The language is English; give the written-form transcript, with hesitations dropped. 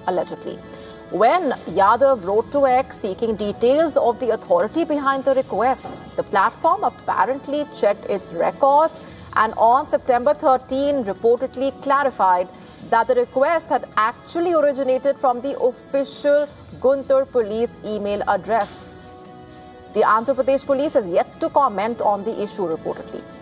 allegedly. When Yadav wrote to X seeking details of the authority behind the request, the platform apparently checked its records and on September 13 reportedly clarified that the request had actually originated from the official Guntur police email address. The Andhra Pradesh police has yet to comment on the issue reportedly.